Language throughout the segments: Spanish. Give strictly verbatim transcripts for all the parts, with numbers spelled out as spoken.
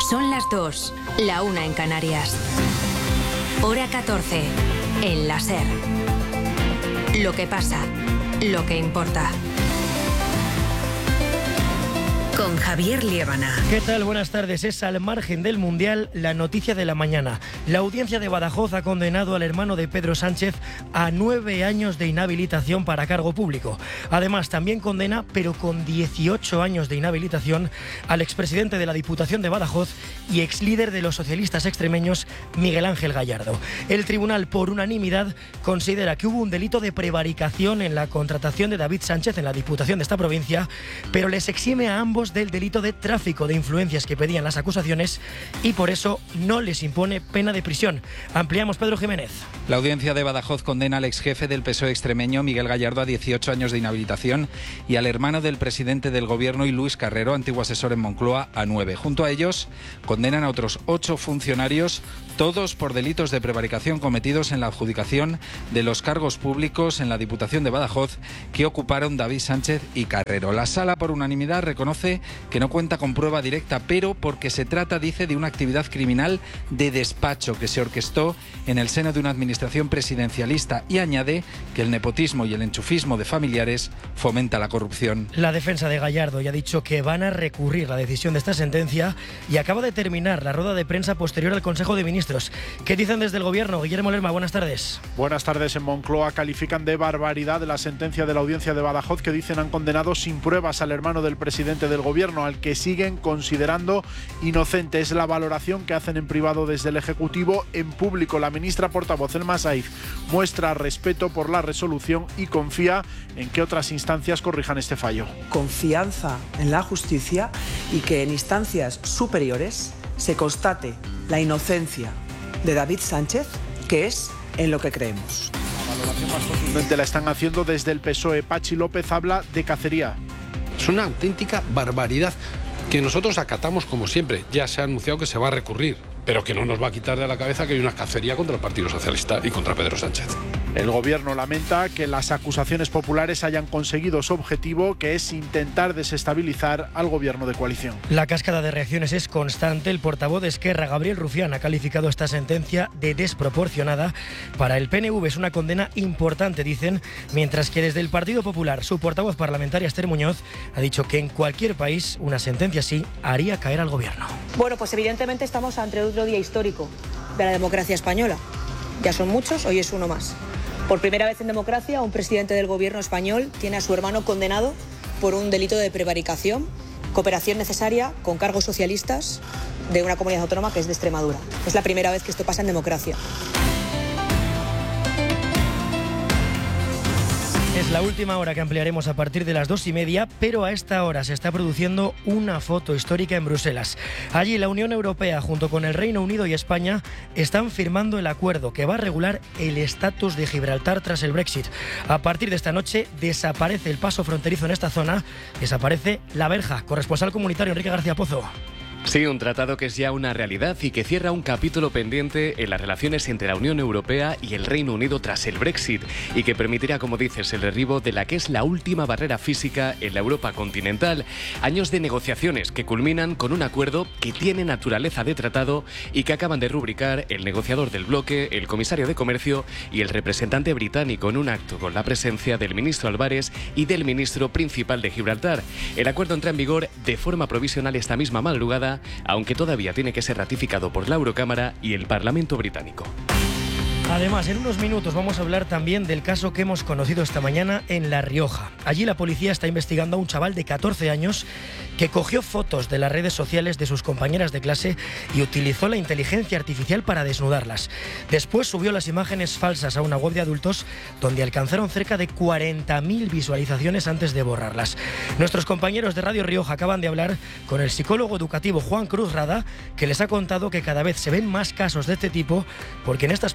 Son las dos, la una en Canarias. Hora catorce, en la SER. Lo que pasa, lo que importa. Con Javier Liébana. ¿Qué tal? Buenas tardes. Es al margen del Mundial la noticia de la mañana. La audiencia de Badajoz ha condenado al hermano de Pedro Sánchez a nueve años de inhabilitación para cargo público. Además, también condena, pero con dieciocho años de inhabilitación, al expresidente de la Diputación de Badajoz y exlíder de los socialistas extremeños, Miguel Ángel Gallardo. El tribunal, por unanimidad, considera que hubo un delito de prevaricación en la contratación de David Sánchez en la Diputación de esta provincia, pero les exime a ambos del delito de tráfico de influencias que pedían las acusaciones y por eso no les impone pena de prisión. Ampliamos, Pedro Jiménez. La audiencia de Badajoz condena al exjefe del P S O E extremeño, Miguel Gallardo, a dieciocho años de inhabilitación y al hermano del presidente del gobierno y Luis Carrero, antiguo asesor en Moncloa, a nueve. Junto a ellos condenan a otros ocho funcionarios, todos por delitos de prevaricación cometidos en la adjudicación de los cargos públicos en la Diputación de Badajoz que ocuparon David Sánchez y Carrero. La sala, por unanimidad, reconoce que no cuenta con prueba directa, pero porque se trata, dice, de una actividad criminal de despacho que se orquestó en el seno de una administración presidencialista y añade que el nepotismo y el enchufismo de familiares fomenta la corrupción. La defensa de Gallardo ya ha dicho que van a recurrir la decisión de esta sentencia y acaba de terminar la rueda de prensa posterior al Consejo de Ministros. ¿Qué dicen desde el Gobierno? Guillermo Lerma, buenas tardes. Buenas tardes. En Moncloa califican de barbaridad la sentencia de la audiencia de Badajoz que dicen han condenado sin pruebas al hermano del presidente del Gobierno, al que siguen considerando inocente. Es la valoración que hacen en privado desde el Ejecutivo. En público, la ministra portavoz, Elma Saif, muestra respeto por la resolución y confía en que otras instancias corrijan este fallo. Confianza en la justicia y que en instancias superiores se constate la inocencia de David Sánchez, que es en lo que creemos. La valoración más contundente la están haciendo desde el P S O E. Pachi López habla de cacería. Es una auténtica barbaridad que nosotros acatamos como siempre. Ya se ha anunciado que se va a recurrir, pero que no nos va a quitar de la cabeza que hay una cacería contra el Partido Socialista y contra Pedro Sánchez. El Gobierno lamenta que las acusaciones populares hayan conseguido su objetivo, que es intentar desestabilizar al Gobierno de coalición. La cascada de reacciones es constante. El portavoz de Esquerra, Gabriel Rufián, ha calificado esta sentencia de desproporcionada. Para el P N V es una condena importante, dicen, mientras que desde el Partido Popular, su portavoz parlamentaria, Esther Muñoz, ha dicho que en cualquier país una sentencia así haría caer al Gobierno. Bueno, pues evidentemente estamos ante otro día histórico de la democracia española. Ya son muchos, hoy es uno más. Por primera vez en democracia, un presidente del gobierno español tiene a su hermano condenado por un delito de prevaricación, cooperación necesaria con cargos socialistas de una comunidad autónoma que es de Extremadura. Es la primera vez que esto pasa en democracia. Es la última hora que ampliaremos a partir de las dos y media, pero a esta hora se está produciendo una foto histórica en Bruselas. Allí la Unión Europea, junto con el Reino Unido y España, están firmando el acuerdo que va a regular el estatus de Gibraltar tras el Brexit. A partir de esta noche desaparece el paso fronterizo en esta zona, desaparece la verja. Corresponsal comunitario Enrique García Pozo. Sí, un tratado que es ya una realidad y que cierra un capítulo pendiente en las relaciones entre la Unión Europea y el Reino Unido tras el Brexit y que permitirá, como dices, el derribo de la que es la última barrera física en la Europa continental. Años de negociaciones que culminan con un acuerdo que tiene naturaleza de tratado y que acaban de rubricar el negociador del bloque, el comisario de Comercio y el representante británico en un acto con la presencia del ministro Álvarez y del ministro principal de Gibraltar. El acuerdo entra en vigor de forma provisional esta misma madrugada, aunque todavía tiene que ser ratificado por la Eurocámara y el Parlamento británico. Además, en unos minutos vamos a hablar también del caso que hemos conocido esta mañana en La Rioja. Allí la policía está investigando a un chaval de catorce años que cogió fotos de las redes sociales de sus compañeras de clase y utilizó la inteligencia artificial para desnudarlas. Después subió las imágenes falsas a una web de adultos donde alcanzaron cerca de cuarenta mil visualizaciones antes de borrarlas. Nuestros compañeros de Radio Rioja acaban de hablar con el psicólogo educativo Juan Cruz Rada, que les ha contado que cada vez se ven más casos de este tipo porque en estas páginas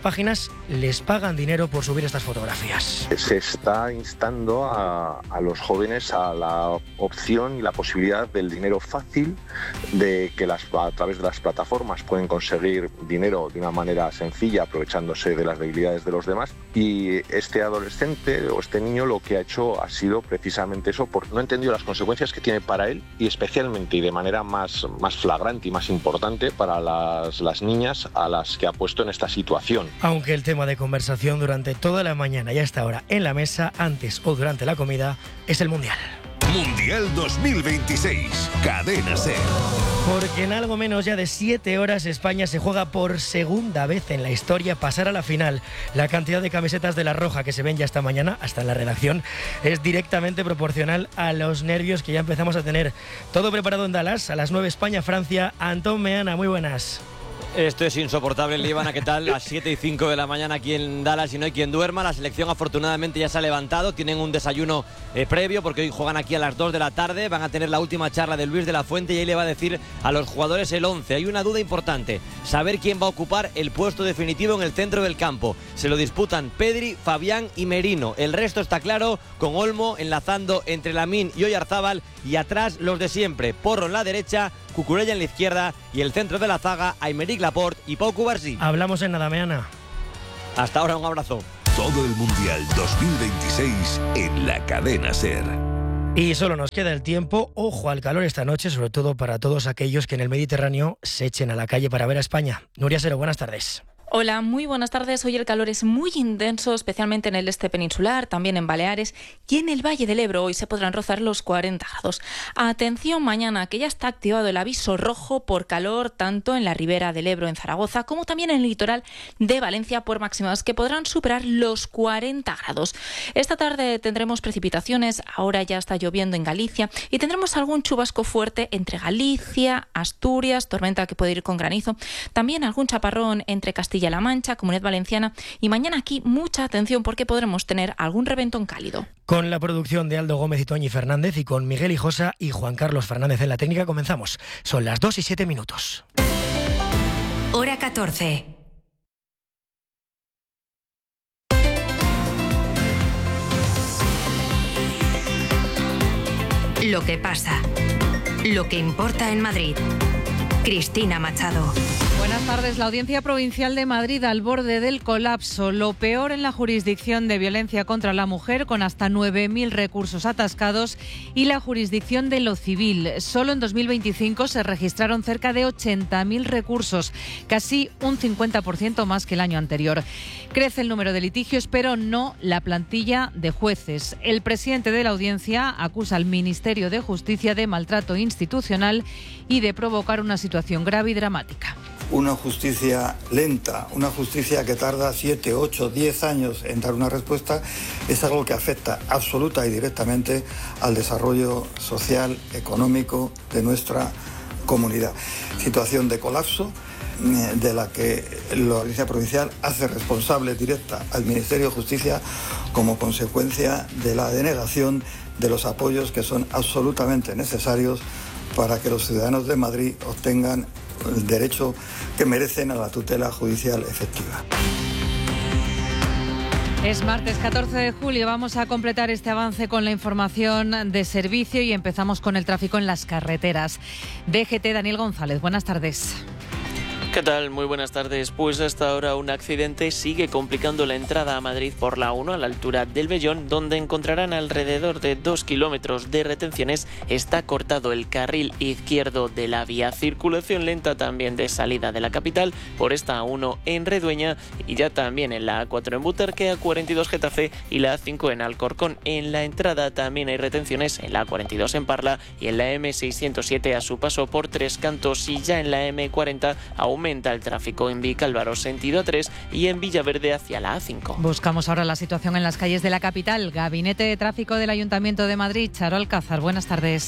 además les pagan dinero por subir estas fotografías. Se está instando a, a los jóvenes a la opción y la posibilidad del dinero fácil, de que las, a través de las plataformas pueden conseguir dinero de una manera sencilla, aprovechándose de las debilidades de los demás. Y este adolescente o este niño lo que ha hecho ha sido precisamente eso, porque no ha entendido las consecuencias que tiene para él y especialmente y de manera más, más flagrante y más importante para las, las niñas a las que ha puesto en esta situación. Aunque el tema de conversación durante toda la mañana y hasta ahora en la mesa, antes o durante la comida, es el Mundial. Mundial dos mil veintiséis, Cadena SER. Porque en algo menos ya de siete horas España se juega por segunda vez en la historia pasar a la final. La cantidad de camisetas de la Roja que se ven ya esta mañana, hasta en la redacción, es directamente proporcional a los nervios que ya empezamos a tener. Todo preparado en Dallas, a las nueve España-Francia. Antón Meana, muy buenas. Esto es insoportable, Líbana, ¿qué tal? Las siete y cinco de la mañana aquí en Dallas y no hay quien duerma. La selección afortunadamente ya se ha levantado, tienen un desayuno eh, previo porque hoy juegan aquí a las dos de la tarde. Van a tener la última charla de Luis de la Fuente y ahí le va a decir a los jugadores el once. Hay una duda importante, saber quién va a ocupar el puesto definitivo en el centro del campo. Se lo disputan Pedri, Fabián y Merino. El resto está claro, con Olmo enlazando entre Lamine y Oyarzábal y atrás los de siempre. Porro en la derecha, Cucurella en la izquierda y el centro de la zaga, Aymeric Laporte y Pau Cubarsí. Hablamos en nada, Meana. Hasta ahora, un abrazo. Todo el Mundial dos mil veintiséis en la Cadena SER. Y solo nos queda el tiempo. Ojo al calor esta noche, sobre todo para todos aquellos que en el Mediterráneo se echen a la calle para ver a España. Nuria Sero, buenas tardes. Hola, muy buenas tardes. Hoy el calor es muy intenso, especialmente en el este peninsular, también en Baleares y en el Valle del Ebro. Hoy se podrán rozar los cuarenta grados. Atención mañana, que ya está activado el aviso rojo por calor, tanto en la ribera del Ebro en Zaragoza, como también en el litoral de Valencia, por máximas que podrán superar los cuarenta grados. Esta tarde tendremos precipitaciones, ahora ya está lloviendo en Galicia y tendremos algún chubasco fuerte entre Galicia, Asturias, tormenta que puede ir con granizo, también algún chaparrón entre Castilla La Mancha, Comunidad Valenciana y mañana aquí mucha atención porque podremos tener algún reventón cálido. Con la producción de Aldo Gómez y Toñi Fernández y con Miguel Hijosa y Juan Carlos Fernández en la técnica comenzamos. Son las dos y siete minutos. Hora catorce. Lo que pasa. Lo que importa en Madrid. Cristina Machado. Buenas tardes. La Audiencia Provincial de Madrid al borde del colapso. Lo peor en la jurisdicción de violencia contra la mujer, con hasta nueve mil recursos atascados, y la jurisdicción de lo civil. Solo en dos mil veinticinco se registraron cerca de ochenta mil recursos, casi un cincuenta por ciento más que el año anterior. Crece el número de litigios, pero no la plantilla de jueces. El presidente de la Audiencia acusa al Ministerio de Justicia de maltrato institucional y de provocar una situación grave y dramática. Una justicia lenta, una justicia que tarda siete, ocho, diez años en dar una respuesta, es algo que afecta absoluta y directamente al desarrollo social, económico de nuestra comunidad. Situación de colapso de la que la Audiencia Provincial hace responsable directa al Ministerio de Justicia como consecuencia de la denegación de los apoyos que son absolutamente necesarios para que los ciudadanos de Madrid obtengan el derecho que merecen a la tutela judicial efectiva. Es martes catorce de julio, vamos a completar este avance con la información de servicio y empezamos con el tráfico en las carreteras. D G T, Daniel González, buenas tardes. ¿Qué tal? Muy buenas tardes. Pues hasta ahora un accidente sigue complicando la entrada a Madrid por la uno a la altura del Vellón, donde encontrarán alrededor de dos kilómetros de retenciones. Está cortado el carril izquierdo de la vía. Circulación lenta también de salida de la capital por esta A uno en Redueña y ya también en la A cuatro en Butarque, A cuarenta y dos Getafe y la A cinco en Alcorcón. En la entrada también hay retenciones en la A cuarenta y dos en Parla y en la M seiscientos siete a su paso por Tres Cantos, y ya en la M cuarenta aumenta el tráfico en Vicálvaro sentido A tres y en Villaverde hacia la A cinco. Buscamos ahora la situación en las calles de la capital. Gabinete de Tráfico del Ayuntamiento de Madrid, Charo Alcázar, buenas tardes.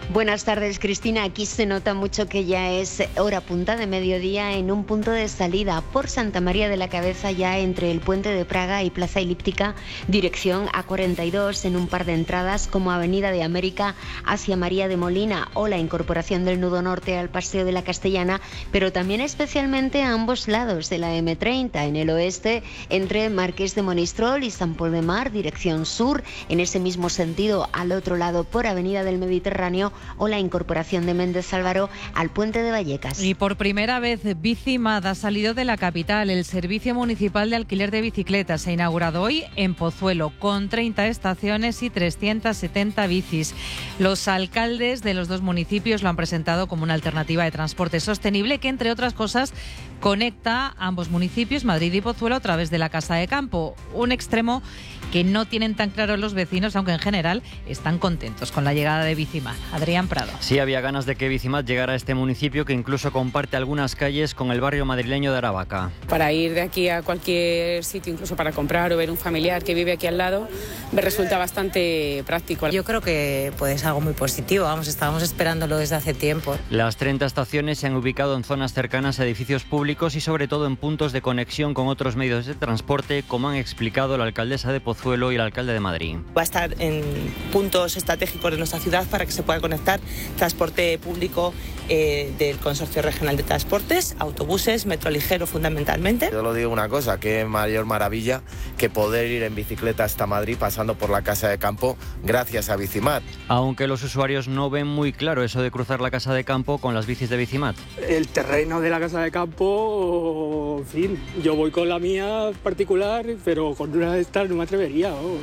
Buenas tardes, Cristina. Aquí se nota mucho que ya es hora punta de mediodía en un punto de salida por Santa María de la Cabeza, ya entre el Puente de Praga y Plaza Elíptica, dirección A cuarenta y dos, en un par de entradas como Avenida de América hacia María de Molina o la incorporación del nudo norte al Paseo de la Castellana, pero también especialmente a ambos lados de la eme treinta, en el oeste entre Marqués de Monistrol y Sant Pol de Mar, dirección sur, en ese mismo sentido al otro lado por Avenida del Mediterráneo o la incorporación de Méndez Álvaro al Puente de Vallecas. Y por primera vez Bicimad ha salido de la capital. El Servicio Municipal de Alquiler de Bicicletas se ha inaugurado hoy en Pozuelo con treinta estaciones y trescientas setenta bicis. Los alcaldes de los dos municipios lo han presentado como una alternativa de transporte sostenible que, entre otras cosas, conecta ambos municipios, Madrid y Pozuelo, a través de la Casa de Campo. Un extremo que no tienen tan claro los vecinos, aunque en general están contentos con la llegada de Bicimad. Adrián Prado. Sí, había ganas de que Bicimad llegara a este municipio, que incluso comparte algunas calles con el barrio madrileño de Aravaca. Para ir de aquí a cualquier sitio, incluso para comprar o ver un familiar que vive aquí al lado, me resulta bastante práctico. Yo creo que pues, es algo muy positivo, vamos, estábamos esperándolo desde hace tiempo. Las treinta estaciones se han ubicado en zonas cercanas a edificios públicos y sobre todo en puntos de conexión con otros medios de transporte, como han explicado la alcaldesa de Pozuelo y el alcalde de Madrid. Va a estar en puntos estratégicos de nuestra ciudad para que se pueda conectar transporte público eh, del Consorcio Regional de Transportes, autobuses, metro ligero fundamentalmente. Yo lo digo una cosa, qué mayor maravilla que poder ir en bicicleta hasta Madrid pasando por la Casa de Campo gracias a Bicimad. Aunque los usuarios no ven muy claro eso de cruzar la Casa de Campo con las bicis de Bicimad. El terreno de la Casa de Campo, en fin, yo voy con la mía particular, pero con una de estas no me atrevería. Oh.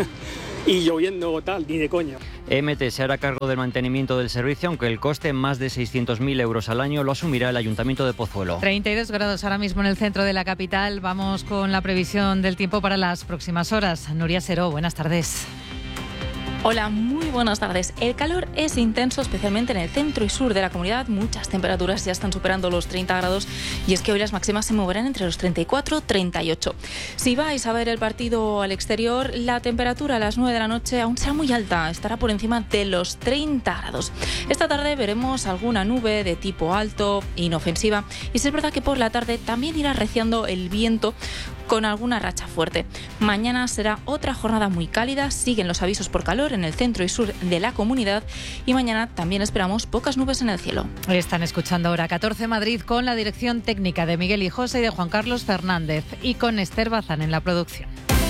Y lloviendo tal, ni de coña. E M T se hará cargo del mantenimiento del servicio, aunque el coste, más de seiscientos mil euros al año, lo asumirá el Ayuntamiento de Pozuelo. treinta y dos grados ahora mismo en el centro de la capital. Vamos con la previsión del tiempo para las próximas horas. Nuria Seró, buenas tardes. Hola, muy buenas tardes. El calor es intenso, especialmente en el centro y sur de la comunidad. Muchas temperaturas ya están superando los treinta grados y es que hoy las máximas se moverán entre los treinta y cuatro y treinta y ocho. Si vais a ver el partido al exterior, la temperatura a las nueve de la noche aún será muy alta, estará por encima de los treinta grados. Esta tarde veremos alguna nube de tipo alto, inofensiva, y es verdad que por la tarde también irá arreciando el viento con alguna racha fuerte. Mañana será otra jornada muy cálida, siguen los avisos por calor en el centro y sur de la comunidad y mañana también esperamos pocas nubes en el cielo. Están escuchando Hora catorce Madrid con la dirección técnica de Miguel Hijosa y de Juan Carlos Fernández y con Esther Bazán en la producción.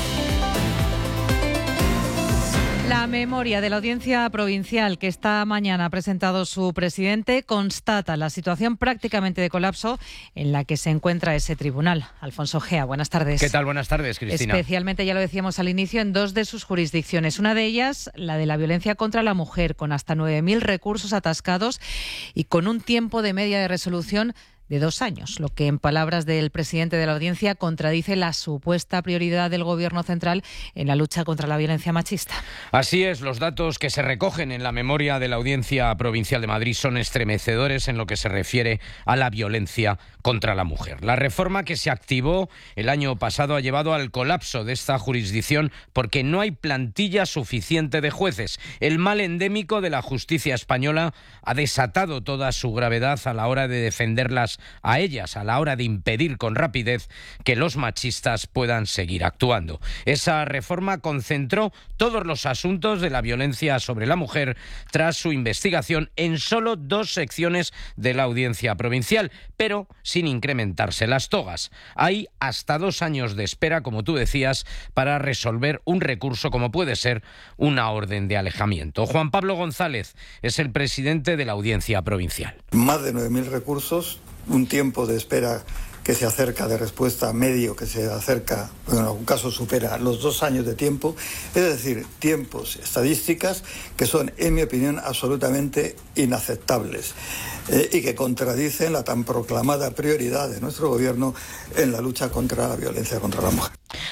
La memoria de la Audiencia Provincial que esta mañana ha presentado su presidente constata la situación prácticamente de colapso en la que se encuentra ese tribunal. Alfonso Gea, buenas tardes. ¿Qué tal? Buenas tardes, Cristina. Especialmente, ya lo decíamos al inicio, en dos de sus jurisdicciones. Una de ellas, la de la violencia contra la mujer, con hasta nueve mil recursos atascados y con un tiempo de media de resolución de dos años, lo que en palabras del presidente de la Audiencia contradice la supuesta prioridad del Gobierno central en la lucha contra la violencia machista. Así es, los datos que se recogen en la memoria de la Audiencia Provincial de Madrid son estremecedores en lo que se refiere a la violencia contra la mujer. La reforma que se activó el año pasado ha llevado al colapso de esta jurisdicción porque no hay plantilla suficiente de jueces. El mal endémico de la justicia española ha desatado toda su gravedad a la hora de defenderlas a ellas, a la hora de impedir con rapidez que los machistas puedan seguir actuando. Esa reforma concentró todos los asuntos de la violencia sobre la mujer tras su investigación en solo dos secciones de la Audiencia Provincial, pero sin incrementarse las togas. Hay hasta dos años de espera, como tú decías, para resolver un recurso como puede ser una orden de alejamiento. Juan Pablo González es el presidente de la Audiencia Provincial. Más de nueve mil recursos, un tiempo de espera que se acerca de respuesta medio, que se acerca, en algún caso supera los dos años de tiempo, es decir, tiempos, estadísticas que son, en mi opinión, absolutamente inaceptables eh, y que contradicen la tan proclamada prioridad de nuestro Gobierno en la lucha contra la violencia contra la mujer.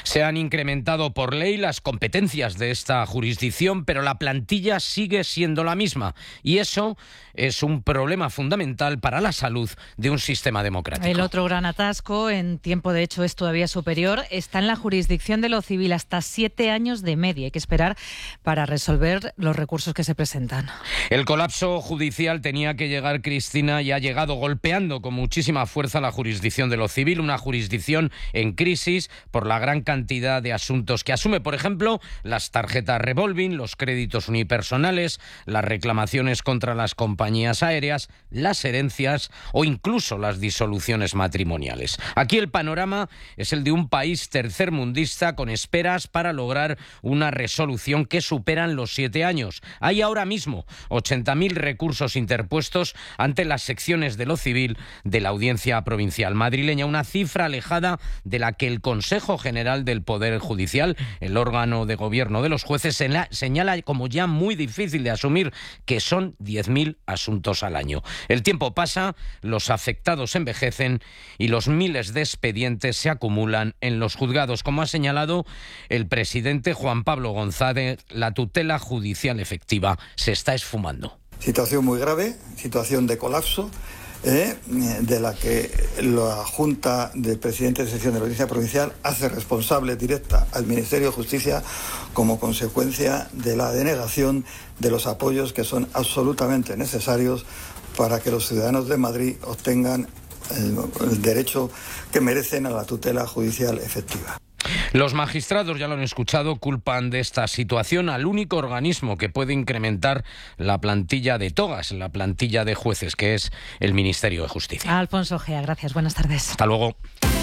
Se han incrementado por ley las competencias de esta jurisdicción, pero la plantilla sigue siendo la misma. Y eso es un problema fundamental para la salud de un sistema democrático. El otro gran atasco, en tiempo de hecho es todavía superior, está en la jurisdicción de lo civil. Hasta siete años de media hay que esperar para resolver los recursos que se presentan. El colapso judicial tenía que llegar, Cristina, y ha llegado golpeando con muchísima fuerza la jurisdicción de lo civil, una jurisdicción en crisis por la gran cantidad de asuntos que asume. Por ejemplo, las tarjetas revolving, los créditos unipersonales, las reclamaciones contra las compañías aéreas, las herencias o incluso las disoluciones matrimoniales. Aquí el panorama es el de un país tercermundista con esperas para lograr una resolución que superan los siete años. Hay ahora mismo ochenta mil recursos interpuestos ante las secciones de lo civil de la Audiencia Provincial madrileña, una cifra alejada de la que el Consejo General del Poder Judicial, el órgano de gobierno de los jueces, señala como ya muy difícil de asumir, que son diez mil asuntos al año. El tiempo pasa, los afectados envejecen y los miles de expedientes se acumulan en los juzgados. Como ha señalado el presidente Juan Pablo González, la tutela judicial efectiva se está esfumando. Situación muy grave, situación de colapso, eh, de la que la Junta de Presidentes de Sección de la Audiencia Provincial hace responsable directa al Ministerio de Justicia como consecuencia de la denegación de los apoyos que son absolutamente necesarios para que los ciudadanos de Madrid obtengan el, el derecho que merecen a la tutela judicial efectiva. Los magistrados, ya lo han escuchado, culpan de esta situación al único organismo que puede incrementar la plantilla de togas, la plantilla de jueces, que es el Ministerio de Justicia. Alfonso Gea, gracias. Buenas tardes. Hasta luego.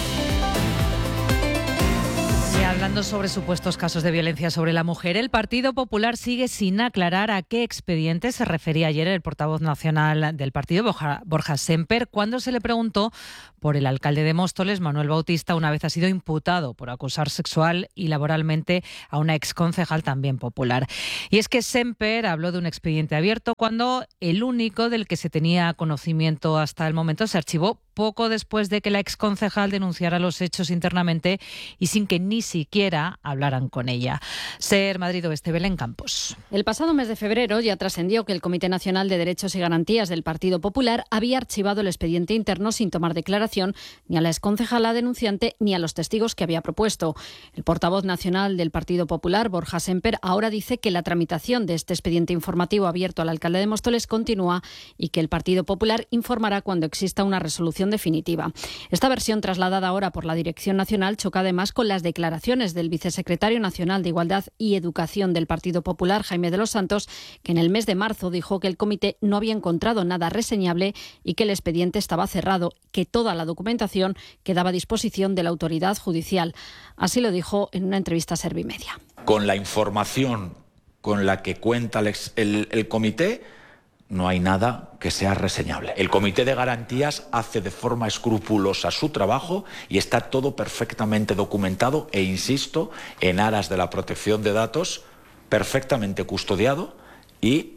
Y hablando sobre supuestos casos de violencia sobre la mujer, el Partido Popular sigue sin aclarar a qué expediente se refería ayer el portavoz nacional del partido, Borja, Borja Sémper, cuando se le preguntó por el alcalde de Móstoles, Manuel Bautista, una vez ha sido imputado por acusar sexual y laboralmente a una exconcejal también popular. Y es que Sémper habló de un expediente abierto cuando el único del que se tenía conocimiento hasta el momento se archivó poco después de que la exconcejal denunciara los hechos internamente y sin que ni siquiera hablaran con ella. Ser Madrid Oeste, Belén Campos. El pasado mes de febrero ya trascendió que el Comité Nacional de Derechos y Garantías del Partido Popular había archivado el expediente interno sin tomar declaración ni a la exconcejala denunciante ni a los testigos que había propuesto. El portavoz nacional del Partido Popular, Borja Sémper, ahora dice que la tramitación de este expediente informativo abierto al alcalde de Móstoles continúa y que el Partido Popular informará cuando exista una resolución definitiva. Esta versión, trasladada ahora por la Dirección Nacional, choca además con las declaraciones del vicesecretario nacional de Igualdad y Educación del Partido Popular, Jaime de los Santos, que en el mes de marzo dijo que el comité no había encontrado nada reseñable y que el expediente estaba cerrado, que toda la documentación quedaba a disposición de la autoridad judicial. Así lo dijo en una entrevista a Servimedia. Con la información con la que cuenta el, el, el comité, no hay nada que sea reseñable. El Comité de Garantías hace de forma escrupulosa su trabajo y está todo perfectamente documentado e, insisto, en aras de la protección de datos, perfectamente custodiado y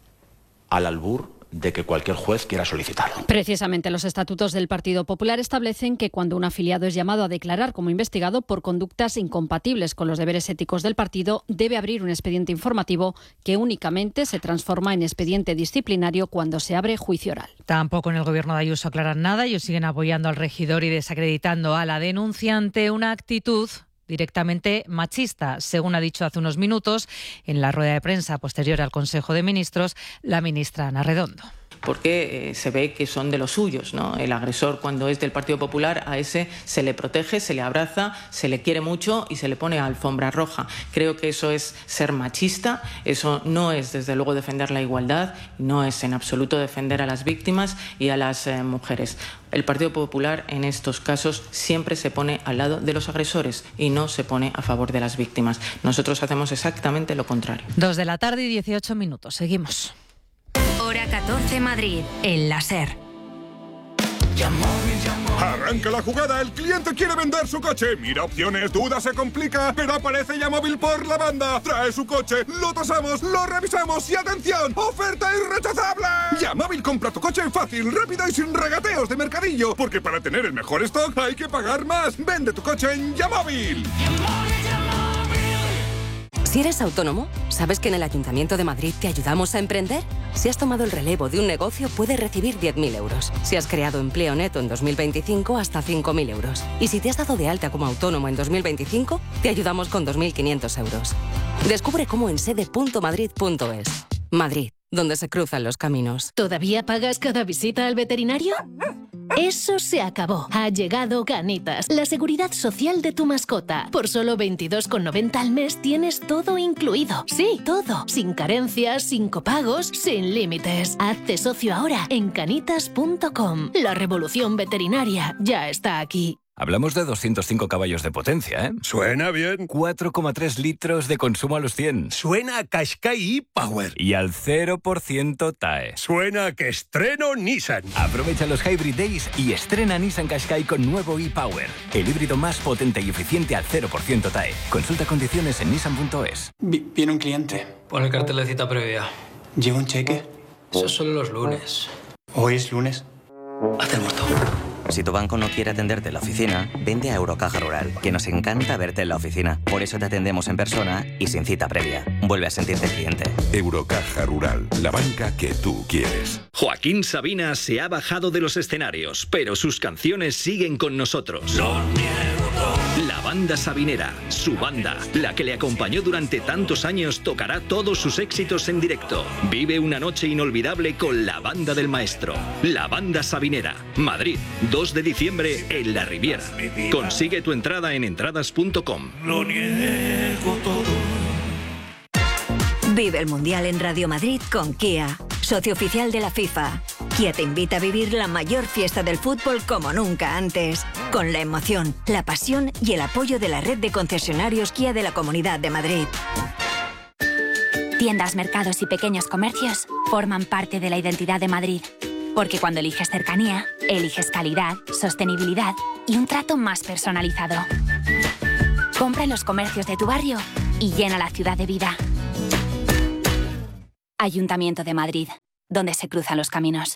al albur de que cualquier juez quiera solicitarlo. Precisamente los estatutos del Partido Popular establecen que cuando un afiliado es llamado a declarar como investigado por conductas incompatibles con los deberes éticos del partido, debe abrir un expediente informativo que únicamente se transforma en expediente disciplinario cuando se abre juicio oral. Tampoco en el gobierno de Ayuso aclaran nada. Ellos siguen apoyando al regidor y desacreditando a la denunciante, una actitud directamente machista, según ha dicho hace unos minutos en la rueda de prensa posterior al Consejo de Ministros la ministra Ana Redondo. Porque eh, se ve que son de los suyos, ¿no? El agresor, cuando es del Partido Popular, a ese se le protege, se le abraza, se le quiere mucho y se le pone alfombra roja. Creo que eso es ser machista, eso no es desde luego defender la igualdad, no es en absoluto defender a las víctimas y a las eh, mujeres. El Partido Popular en estos casos siempre se pone al lado de los agresores y no se pone a favor de las víctimas. Nosotros hacemos exactamente lo contrario. Dos de la tarde y dieciocho minutos. Seguimos. Hora catorce Madrid, en la SER. Arranca la jugada, el cliente quiere vender su coche. Mira opciones, duda, se complica, pero aparece Yamóvil por la banda. Trae su coche, lo tasamos, lo revisamos y ¡atención! ¡Oferta irrechazable! Yamóvil compra tu coche fácil, rápido y sin regateos de mercadillo. Porque para tener el mejor stock hay que pagar más. Vende tu coche en Yamóvil. Si eres autónomo, ¿sabes que en el Ayuntamiento de Madrid te ayudamos a emprender? Si has tomado el relevo de un negocio, puedes recibir diez mil euros. Si has creado empleo neto en dos mil veinticinco, hasta cinco mil euros. Y si te has dado de alta como autónomo en dos mil veinticinco, te ayudamos con dos mil quinientos euros. Descubre cómo en sede punto madrid punto es. Madrid, donde se cruzan los caminos. ¿Todavía pagas cada visita al veterinario? Eso se acabó. Ha llegado Canitas, la seguridad social de tu mascota. Por solo veintidós con noventa al mes tienes todo incluido. Sí, todo. Sin carencias, sin copagos, sin límites. Hazte socio ahora en canitas punto com. La revolución veterinaria ya está aquí. Hablamos de doscientos cinco caballos de potencia, ¿eh? Suena bien. cuatro coma tres litros de consumo a los cien. Suena a Qashqai e-Power. Y al cero por ciento T A E. Suena a que estreno Nissan. Aprovecha los Hybrid Days y estrena Nissan Qashqai con nuevo e-Power. El híbrido más potente y eficiente al cero por ciento T A E. Consulta condiciones en nissan punto es. Viene un cliente. Pon el cartel de cita previa. ¿Lleva un cheque? Eso es solo los lunes. ¿Hoy es lunes? Haz el muerto. Si tu banco no quiere atenderte en la oficina, vente a Eurocaja Rural, que nos encanta verte en la oficina. Por eso te atendemos en persona y sin cita previa. Vuelve a sentirte cliente. Eurocaja Rural, la banca que tú quieres. Joaquín Sabina se ha bajado de los escenarios, pero sus canciones siguen con nosotros. La banda sabinera, su banda, la que le acompañó durante tantos años, tocará todos sus éxitos en directo. Vive una noche inolvidable con la banda del maestro. La banda sabinera, Madrid, dos de diciembre en La Riviera. Consigue tu entrada en entradas punto com. Lo niego todo. Vive el Mundial en Radio Madrid con Kia, socio oficial de la FIFA. Kia te invita a vivir la mayor fiesta del fútbol como nunca antes, con la emoción, la pasión y el apoyo de la red de concesionarios Kia de la Comunidad de Madrid. Tiendas, mercados y pequeños comercios forman parte de la identidad de Madrid. Porque cuando eliges cercanía, eliges calidad, sostenibilidad y un trato más personalizado. Compra en los comercios de tu barrio y llena la ciudad de vida. Ayuntamiento de Madrid, donde se cruzan los caminos.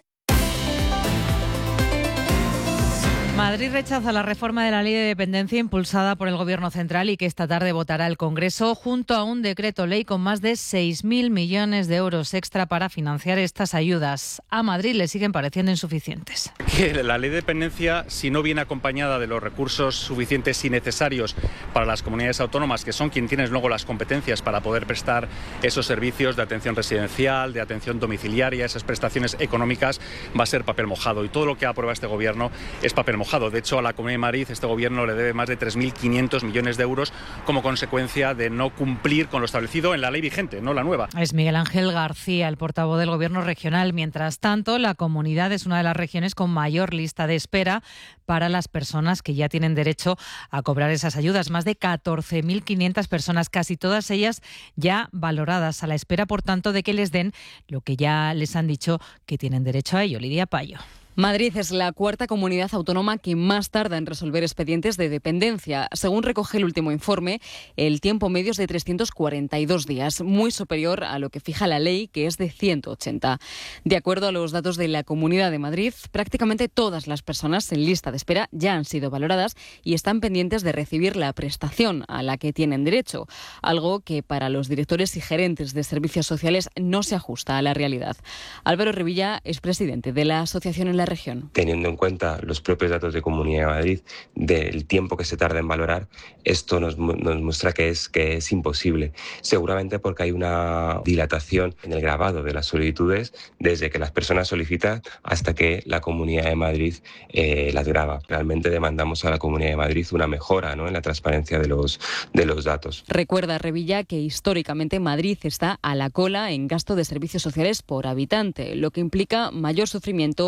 Madrid rechaza la reforma de la ley de dependencia impulsada por el Gobierno central y que esta tarde votará el Congreso junto a un decreto ley con más de seis mil millones de euros extra para financiar estas ayudas. A Madrid le siguen pareciendo insuficientes. Que la ley de dependencia, si no viene acompañada de los recursos suficientes y necesarios para las comunidades autónomas, que son quienes tienen luego las competencias para poder prestar esos servicios de atención residencial, de atención domiciliaria, esas prestaciones económicas, va a ser papel mojado. Y todo lo que aprueba este Gobierno es papel mojado. De hecho, a la Comunidad de Madrid este Gobierno le debe más de tres mil quinientos millones de euros como consecuencia de no cumplir con lo establecido en la ley vigente, no la nueva. Es Miguel Ángel García, el portavoz del Gobierno regional. Mientras tanto, la comunidad es una de las regiones con mayor lista de espera para las personas que ya tienen derecho a cobrar esas ayudas. Más de catorce mil quinientas personas, casi todas ellas ya valoradas, a la espera, por tanto, de que les den lo que ya les han dicho que tienen derecho a ello. Lidia Payo. Madrid es la cuarta comunidad autónoma que más tarda en resolver expedientes de dependencia. Según recoge el último informe, el tiempo medio es de trescientos cuarenta y dos días, muy superior a lo que fija la ley, que es de ciento ochenta. De acuerdo a los datos de la Comunidad de Madrid, prácticamente todas las personas en lista de espera ya han sido valoradas y están pendientes de recibir la prestación a la que tienen derecho, algo que para los directores y gerentes de servicios sociales no se ajusta a la realidad. Álvaro Revilla es presidente de la asociación en la región. Teniendo en cuenta los propios datos de Comunidad de Madrid del tiempo que se tarda en valorar, esto nos, nos muestra que es, que es imposible. Seguramente porque hay una dilatación en el grabado de las solicitudes desde que las personas solicitan hasta que la Comunidad de Madrid eh, las graba. Realmente demandamos a la Comunidad de Madrid una mejora, ¿no?, en la transparencia de los, de los datos. Recuerda Revilla que históricamente Madrid está a la cola en gasto de servicios sociales por habitante, lo que implica mayor sufrimiento y desigualdad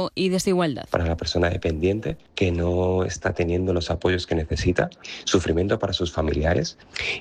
desigualdad. Para la persona dependiente que no está teniendo los apoyos que necesita, sufrimiento para sus familiares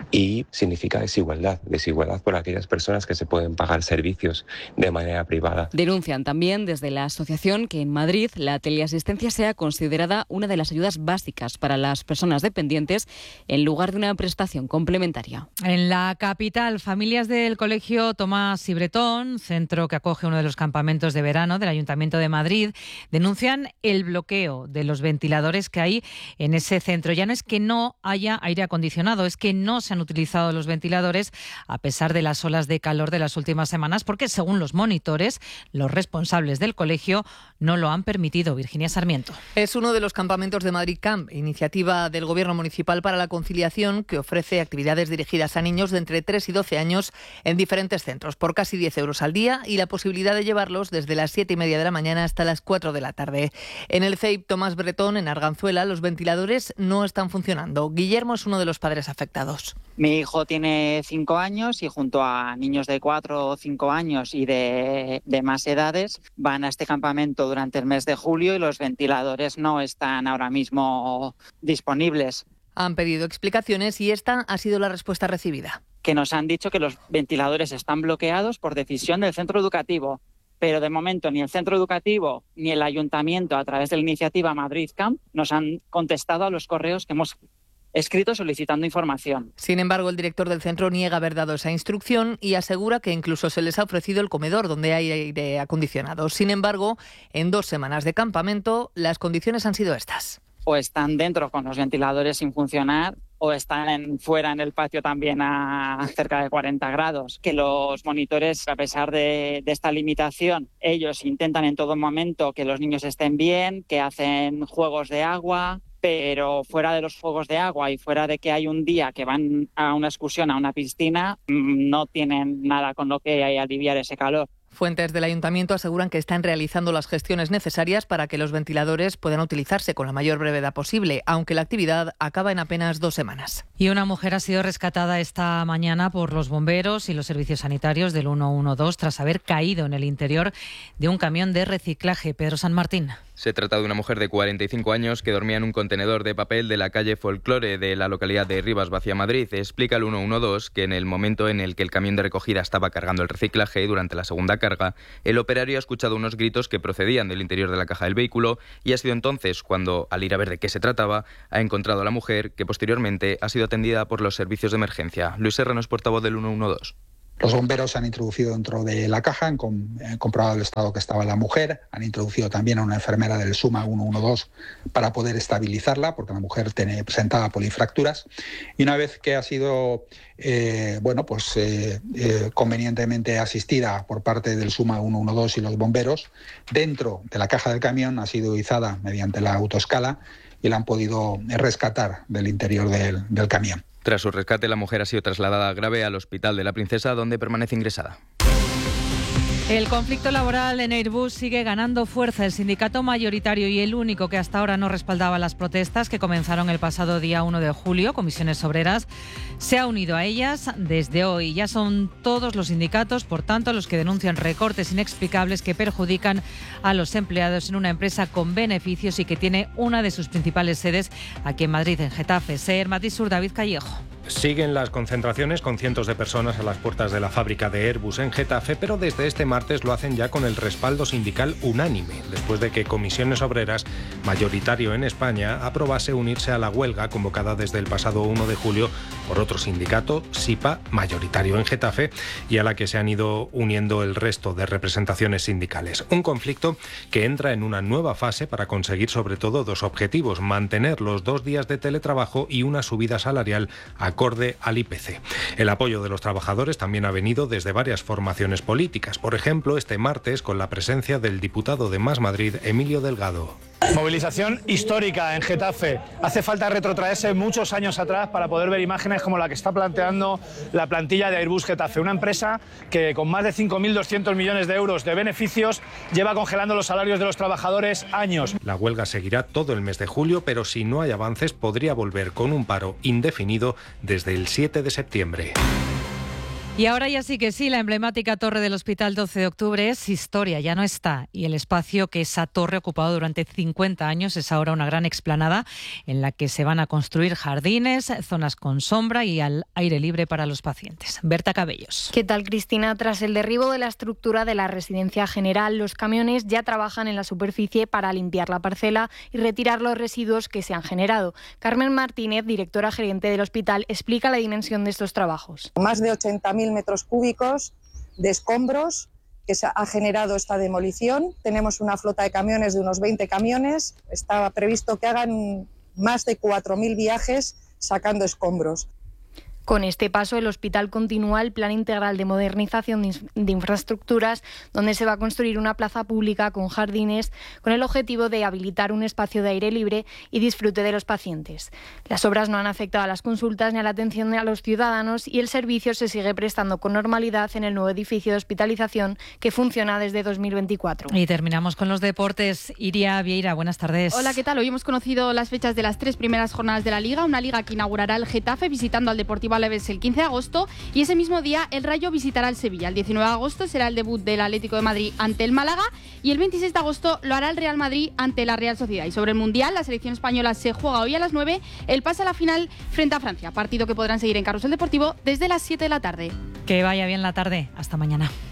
y significa desigualdad, desigualdad por aquellas personas que se pueden pagar servicios de manera privada. Denuncian también desde la asociación que en Madrid la teleasistencia sea considerada una de las ayudas básicas para las personas dependientes en lugar de una prestación complementaria. En la capital, familias del Colegio Tomás y Bretón, centro que acoge uno de los campamentos de verano del Ayuntamiento de Madrid, denuncian el bloqueo de los ventiladores que hay en ese centro. Ya no es que no haya aire acondicionado, es que no se han utilizado los ventiladores a pesar de las olas de calor de las últimas semanas, porque según los monitores, los responsables del colegio no lo han permitido. Virginia Sarmiento. Es uno de los campamentos de Madrid Camp, iniciativa del Gobierno Municipal para la Conciliación, que ofrece actividades dirigidas a niños de entre tres y doce años en diferentes centros por casi diez euros al día y la posibilidad de llevarlos desde las siete y media de la mañana hasta las cuatro de la tarde. En el C E I P Tomás Bretón, en Arganzuela, los ventiladores no están funcionando. Guillermo es uno de los padres afectados. Mi hijo tiene cinco años y junto a niños de cuatro o cinco años y de, de más edades van a este campamento durante el mes de julio y los ventiladores no están ahora mismo disponibles. Han pedido explicaciones y esta ha sido la respuesta recibida. Que nos han dicho que los ventiladores están bloqueados por decisión del centro educativo, pero de momento ni el centro educativo ni el ayuntamiento, a través de la iniciativa Madrid Camp, nos han contestado a los correos que hemos escrito solicitando información. Sin embargo, el director del centro niega haber dado esa instrucción y asegura que incluso se les ha ofrecido el comedor donde hay aire acondicionado. Sin embargo, en dos semanas de campamento, las condiciones han sido estas. O están dentro con los ventiladores sin funcionar o están en, fuera en el patio también a cerca de cuarenta grados. Que los monitores, a pesar de, de esta limitación, ellos intentan en todo momento que los niños estén bien, que hacen juegos de agua, pero fuera de los juegos de agua y fuera de que hay un día que van a una excursión a una piscina, no tienen nada con lo que aliviar ese calor. Fuentes del ayuntamiento aseguran que están realizando las gestiones necesarias para que los ventiladores puedan utilizarse con la mayor brevedad posible, aunque la actividad acaba en apenas dos semanas. Y una mujer ha sido rescatada esta mañana por los bomberos y los servicios sanitarios del ciento doce tras haber caído en el interior de un camión de reciclaje. Pedro San Martín. Se trata de una mujer de cuarenta y cinco años que dormía en un contenedor de papel de la calle Folclore de la localidad de Rivas Vacia, Madrid. Explica el ciento doce que en el momento en el que el camión de recogida estaba cargando el reciclaje, durante la segunda carga, el operario ha escuchado unos gritos que procedían del interior de la caja del vehículo y ha sido entonces cuando, al ir a ver de qué se trataba, ha encontrado a la mujer, que posteriormente ha sido atendida por los servicios de emergencia. Luis Serrano es portavoz del ciento doce. Los bomberos se han introducido dentro de la caja, han, com- han comprobado el estado que estaba la mujer, han introducido también a una enfermera del SUMA ciento doce para poder estabilizarla, porque la mujer tiene, presentaba polifracturas, y una vez que ha sido eh, bueno, pues, eh, eh, convenientemente asistida por parte del SUMA ciento doce y los bomberos, dentro de la caja del camión ha sido izada mediante la autoescala y la han podido rescatar del interior del, del camión. Tras su rescate, la mujer ha sido trasladada grave al Hospital de la Princesa, donde permanece ingresada. El conflicto laboral en Airbus sigue ganando fuerza. El sindicato mayoritario y el único que hasta ahora no respaldaba las protestas que comenzaron el pasado día uno de julio, Comisiones Obreras, se ha unido a ellas desde hoy. Ya son todos los sindicatos, por tanto, los que denuncian recortes inexplicables que perjudican a los empleados en una empresa con beneficios y que tiene una de sus principales sedes aquí en Madrid, en Getafe. Ser Matiz Sur, David Callejo. Siguen las concentraciones con cientos de personas a las puertas de la fábrica de Airbus en Getafe, pero desde este martes lo hacen ya con el respaldo sindical unánime, después de que Comisiones Obreras, mayoritario en España, aprobase unirse a la huelga convocada desde el pasado uno de julio por otro sindicato, SIPA, mayoritario en Getafe, y a la que se han ido uniendo el resto de representaciones sindicales. Un conflicto que entra en una nueva fase para conseguir sobre todo dos objetivos: mantener los dos días de teletrabajo y una subida salarial acorde al I P C. El apoyo de los trabajadores también ha venido desde varias formaciones políticas. Por ejemplo, este martes con la presencia del diputado de Más Madrid, Emilio Delgado. Movilización histórica en Getafe. Hace falta retrotraerse muchos años atrás para poder ver imágenes como la que está planteando la plantilla de Airbus Getafe, una empresa que con más de cinco mil doscientos millones de euros de beneficios lleva congelando los salarios de los trabajadores años. La huelga seguirá todo el mes de julio, pero si no hay avances podría volver con un paro indefinido desde el siete de septiembre. Y ahora ya sí que sí, la emblemática torre del Hospital doce de octubre es historia, ya no está. Y el espacio que esa torre ha ocupado durante cincuenta años es ahora una gran explanada en la que se van a construir jardines, zonas con sombra y al aire libre para los pacientes. Berta Cabellos. ¿Qué tal, Cristina? Tras el derribo de la estructura de la residencia general, los camiones ya trabajan en la superficie para limpiar la parcela y retirar los residuos que se han generado. Carmen Martínez, directora gerente del hospital, explica la dimensión de estos trabajos. Más de ochenta mil metros cúbicos de escombros que se ha generado esta demolición. Tenemos una flota de camiones de unos veinte camiones. Está previsto que hagan más de cuatro mil viajes sacando escombros. Con este paso, el hospital continúa el plan integral de modernización de infraestructuras, donde se va a construir una plaza pública con jardines, con el objetivo de habilitar un espacio de aire libre y disfrute de los pacientes. Las obras no han afectado a las consultas ni a la atención a los ciudadanos y el servicio se sigue prestando con normalidad en el nuevo edificio de hospitalización que funciona desde dos mil veinticuatro. Y terminamos con los deportes. Iria Vieira, buenas tardes. Hola, ¿qué tal? Hoy hemos conocido las fechas de las tres primeras jornadas de la Liga, una Liga que inaugurará el Getafe visitando al Deportivo Alavés el quince de agosto y ese mismo día el Rayo visitará el Sevilla. El diecinueve de agosto será el debut del Atlético de Madrid ante el Málaga y el veintiséis de agosto lo hará el Real Madrid ante la Real Sociedad. Y sobre el Mundial, la selección española se juega hoy a las nueve el pase a la final frente a Francia, partido que podrán seguir en Carrusel Deportivo desde las siete de la tarde. Que vaya bien la tarde. Hasta mañana.